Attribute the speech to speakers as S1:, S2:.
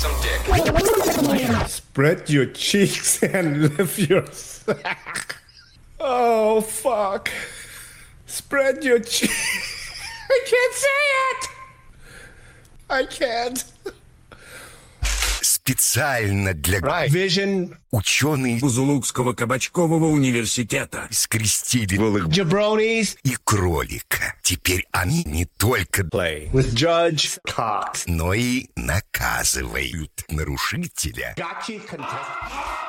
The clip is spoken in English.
S1: some dick.
S2: Spread your cheeks and lift your sack. Oh, fuck. Spread your cheeks. I can't say it. I can't.
S3: Специально для
S2: Vision.
S3: ученые
S4: Бузулукского кабачкового университета
S3: скрестили голых
S2: Jabronis.
S3: и кролика. Теперь они не только
S2: Play with Judge Cox.
S3: но и наказывают нарушителя.
S2: Gotcha contest.